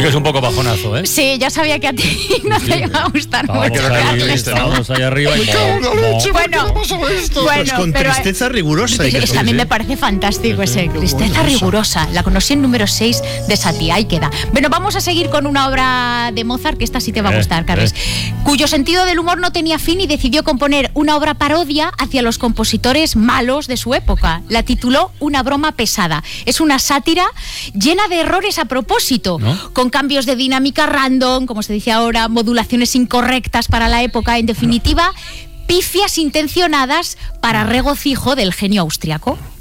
sí que es un poco bajonazo, ¿eh? Sí, ya sabía que a ti no te iba a gustar mucho. Estábamos ahí arriba y Bueno, Pues con pero tristeza rigurosa. a mí me parece fantástico ese tristeza rigurosa. La conocí en número 6 de Satie, ahí queda. Bueno, vamos a seguir con una obra de Mozart, que esta sí te va a gustar, Carles, cuyo sentido del humor no tenía fin y decidió componer una obra parodia hacia los compositores malos de su época. La tituló Una broma pesada. Es una sátira llena de errores a propósito, ¿no? Con cambios de dinámica random, como se dice ahora, modulaciones incorrectas para la época, en definitiva, pifias intencionadas para regocijo del genio austriaco.